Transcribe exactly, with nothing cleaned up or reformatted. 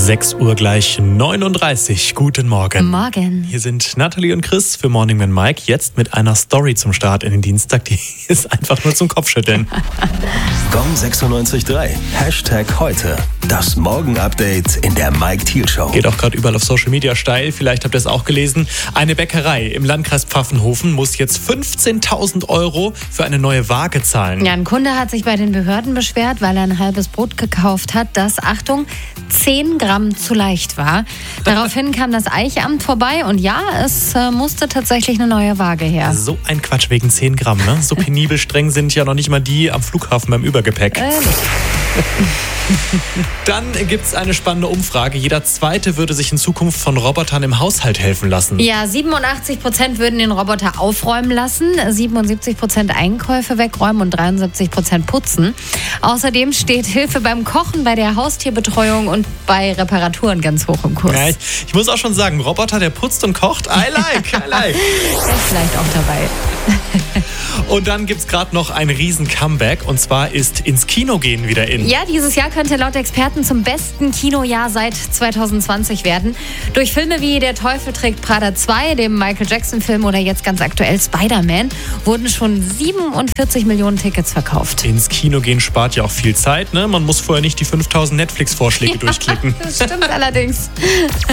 sechs Uhr gleich neununddreißig. Guten Morgen. Morgen. Hier sind Natalie und Chris für Morning with Mike. Jetzt mit einer Story zum Start in den Dienstag. Die ist einfach nur zum Kopfschütteln. Gong sechsundneunzig Komma drei. Hashtag heute. Das Morgen-Update in der Mike Thiel Show. Geht auch gerade überall auf Social Media steil. Vielleicht habt ihr es auch gelesen. Eine Bäckerei im Landkreis Pfaffenhofen muss jetzt fünfzehntausend Euro für eine neue Waage zahlen. Ja, ein Kunde hat sich bei den Behörden beschwert, weil er ein halbes Brot gekauft hat, das, Achtung, zehn Gramm zu leicht war. Daraufhin kam das Eichamt vorbei und ja, es äh, musste tatsächlich eine neue Waage her. So ein Quatsch wegen zehn Gramm, ne? So penibel streng sind ja noch nicht mal die am Flughafen beim Übergepäck. Ehrlich? Dann gibt es eine spannende Umfrage. Jeder Zweite würde sich in Zukunft von Robotern im Haushalt helfen lassen. Ja, siebenundachtzig Prozent würden den Roboter aufräumen lassen, siebenundsiebzig Prozent Einkäufe wegräumen und dreiundsiebzig Prozent putzen. Außerdem steht Hilfe beim Kochen, bei der Haustierbetreuung und bei Reparaturen ganz hoch im Kurs. Ja, ich, ich muss auch schon sagen, ein Roboter, der putzt und kocht, I like, I like. Ist vielleicht auch dabei. Und dann gibt es gerade noch ein riesen Comeback, und zwar ist ins Kino gehen wieder in. Ja, dieses Jahr könnte laut Experten zum besten Kinojahr seit zwanzig zwanzig werden. Durch Filme wie Der Teufel trägt Prada zwei, dem Michael Jackson-Film oder jetzt ganz aktuell Spider-Man, wurden schon siebenundvierzig Millionen Tickets verkauft. Ins Kino gehen spart ja auch viel Zeit, ne? Man muss vorher nicht die fünftausend Netflix-Vorschläge Ja, durchklicken. Das stimmt allerdings.